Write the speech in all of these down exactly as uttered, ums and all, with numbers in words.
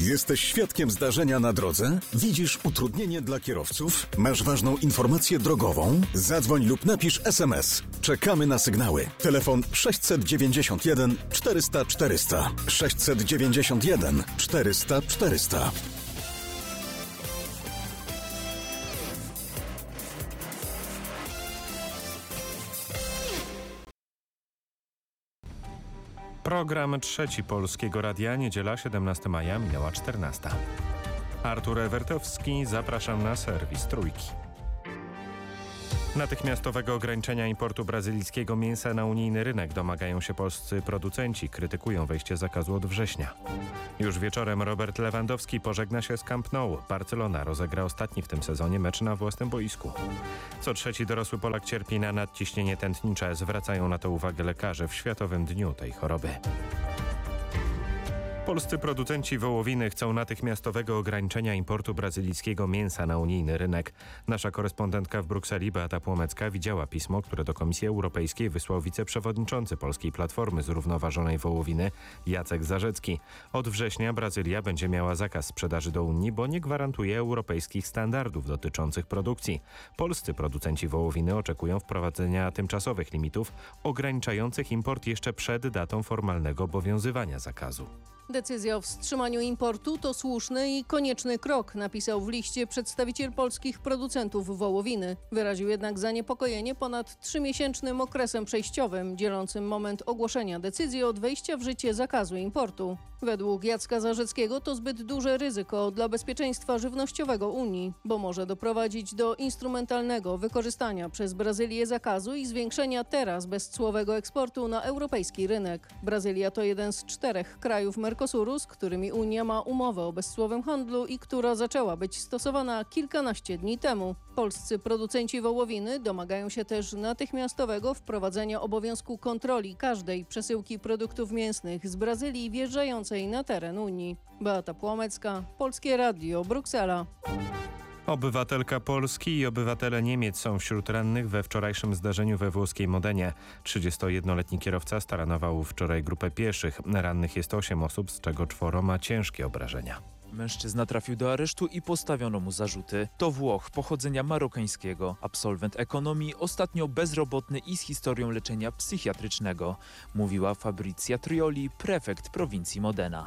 Jesteś świadkiem zdarzenia na drodze? Widzisz utrudnienie dla kierowców? Masz ważną informację drogową? Zadzwoń lub napisz es em es. Czekamy na sygnały. Telefon sześćset dziewięćdziesiąt jeden czterysta czterysta. sześćset dziewięćdziesiąt jeden czterysta czterysta. Program trzeci Polskiego Radia, niedziela siedemnastego maja, minęła czternasta. Artur Ewertowski, zapraszam na serwis Trójki. Natychmiastowego ograniczenia importu brazylijskiego mięsa na unijny rynek domagają się polscy producenci, krytykują wejście zakazu od września. Już wieczorem Robert Lewandowski pożegna się z Camp Nou. Barcelona rozegra ostatni w tym sezonie mecz na własnym boisku. Co trzeci dorosły Polak cierpi na nadciśnienie tętnicze. Zwracają na to uwagę lekarze w Światowym Dniu tej choroby. Polscy producenci wołowiny chcą natychmiastowego ograniczenia importu brazylijskiego mięsa na unijny rynek. Nasza korespondentka w Brukseli, Beata Płomecka, widziała pismo, które do Komisji Europejskiej wysłał wiceprzewodniczący Polskiej Platformy Zrównoważonej Wołowiny Jacek Zarzecki. Od września Brazylia będzie miała zakaz sprzedaży do Unii, bo nie gwarantuje europejskich standardów dotyczących produkcji. Polscy producenci wołowiny oczekują wprowadzenia tymczasowych limitów ograniczających import jeszcze przed datą formalnego obowiązywania zakazu. Decyzja o wstrzymaniu importu to słuszny i konieczny krok, napisał w liście przedstawiciel polskich producentów wołowiny. Wyraził jednak zaniepokojenie ponad trzymiesięcznym okresem przejściowym, dzielącym moment ogłoszenia decyzji od wejścia w życie zakazu importu. Według Jacka Zarzeckiego to zbyt duże ryzyko dla bezpieczeństwa żywnościowego Unii, bo może doprowadzić do instrumentalnego wykorzystania przez Brazylię zakazu i zwiększenia teraz bezcłowego eksportu na europejski rynek. Brazylia to jeden z czterech krajów Mercosuru, z którymi Unia ma umowę o bezcłowym handlu i która zaczęła być stosowana kilkanaście dni temu. Polscy producenci wołowiny domagają się też natychmiastowego wprowadzenia obowiązku kontroli każdej przesyłki produktów mięsnych z Brazylii wjeżdżającej na teren Unii. Beata Płomecka, Polskie Radio, Bruksela. Obywatelka Polski i obywatele Niemiec są wśród rannych we wczorajszym zdarzeniu we włoskiej Modenie. trzydziestojednoletni kierowca staranował wczoraj grupę pieszych. Rannych jest osiem osób, z czego czworo ma ciężkie obrażenia. Mężczyzna trafił do aresztu i postawiono mu zarzuty. To Włoch pochodzenia marokańskiego, absolwent ekonomii, ostatnio bezrobotny i z historią leczenia psychiatrycznego, mówiła Fabrizia Trioli, prefekt prowincji Modena.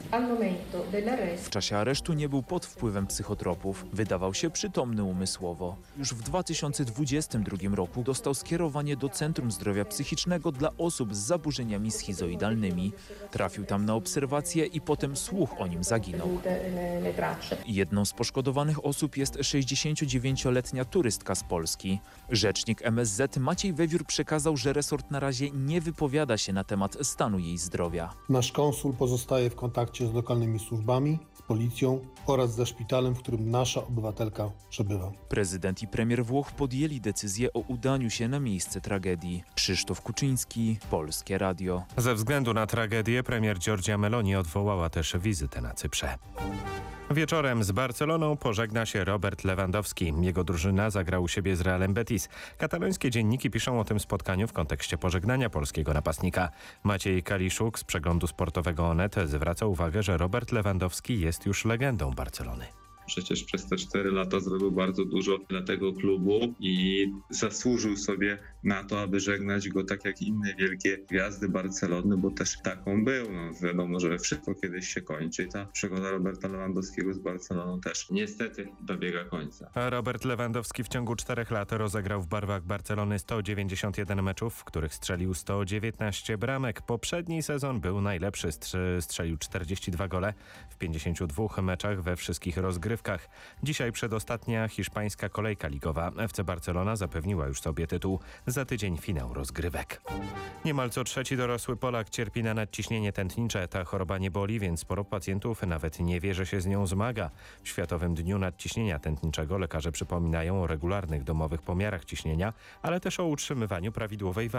W czasie aresztu nie był pod wpływem psychotropów. Wydawał się przytomny umysłowo. Już w dwa tysiące dwudziestym drugim roku dostał skierowanie do Centrum Zdrowia Psychicznego dla osób z zaburzeniami schizoidalnymi. Trafił tam na obserwację i potem słuch o nim zaginął. Jedną z poszkodowanych osób jest sześćdziesięciodziewięcioletnia turystka z Polski. Rzecznik em es zet Maciej Wewiór przekazał, że resort na razie nie wypowiada się na temat stanu jej zdrowia. Nasz konsul pozostaje w kontakcie z lokalnymi służbami, z policją oraz ze szpitalem, w którym nasza obywatelka przebywa. Prezydent i premier Włoch podjęli decyzję o udaniu się na miejsce tragedii. Krzysztof Kuczyński, Polskie Radio. Ze względu na tragedię premier Giorgia Meloni odwołała też wizytę na Cyprze. Wieczorem z Barceloną pożegna się Robert Lewandowski. Jego drużyna zagra u siebie z Realem Betis. Katalońskie dzienniki piszą o tym spotkaniu w kontekście pożegnania polskiego napastnika. Maciej Kaliszuk z przeglądu sportowego Onet zwraca uwagę, że Robert Lewandowski jest już legendą Barcelony. Przecież przez te cztery lata zrobił bardzo dużo dla tego klubu i zasłużył sobie na to, aby żegnać go tak jak inne wielkie gwiazdy Barcelony, bo też taką był. No, wiadomo, że wszystko kiedyś się kończy. Ta przygoda Roberta Lewandowskiego z Barceloną też niestety dobiega końca. A Robert Lewandowski w ciągu czterech lat rozegrał w barwach Barcelony sto dziewięćdziesiąt jeden meczów, w których strzelił sto dziewiętnaście bramek. Poprzedni sezon był najlepszy, strzelił czterdzieści dwa gole w pięćdziesięciu dwóch meczach we wszystkich rozgrywkach. Dzisiaj przedostatnia hiszpańska kolejka ligowa. ef ce Barcelona zapewniła już sobie tytuł. Za tydzień finał rozgrywek. Niemal co trzeci dorosły Polak cierpi na nadciśnienie tętnicze. Ta choroba nie boli, więc sporo pacjentów nawet nie wie, że się z nią zmaga. W Światowym Dniu Nadciśnienia Tętniczego lekarze przypominają o regularnych domowych pomiarach ciśnienia, ale też o utrzymywaniu prawidłowej wagi.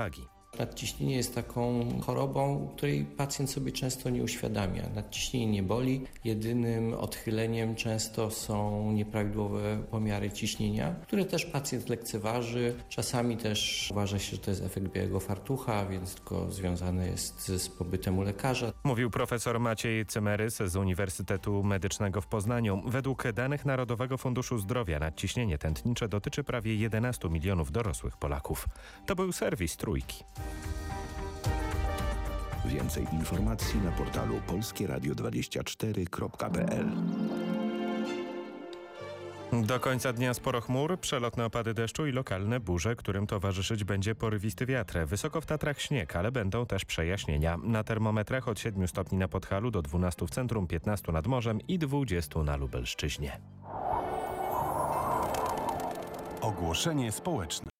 Nadciśnienie jest taką chorobą, której pacjent sobie często nie uświadamia. Nadciśnienie nie boli. Jedynym odchyleniem często są nieprawidłowe pomiary ciśnienia, które też pacjent lekceważy. Czasami też uważa się, że to jest efekt białego fartucha, więc tylko związane jest z pobytem u lekarza. Mówił profesor Maciej Cymerys z Uniwersytetu Medycznego w Poznaniu. Według danych Narodowego Funduszu Zdrowia nadciśnienie tętnicze dotyczy prawie jedenastu milionów dorosłych Polaków. To był serwis Trójki. Więcej informacji na portalu polskie radio dwadzieścia cztery kropka p l. Do końca dnia sporo chmur, przelotne opady deszczu i lokalne burze, którym towarzyszyć będzie porywisty wiatr. Wysoko w Tatrach śnieg, ale będą też przejaśnienia. Na termometrach od siedmiu stopni na Podhalu do dwunastu w centrum, piętnastu nad morzem i dwudziestu na Lubelszczyźnie. Ogłoszenie społeczne.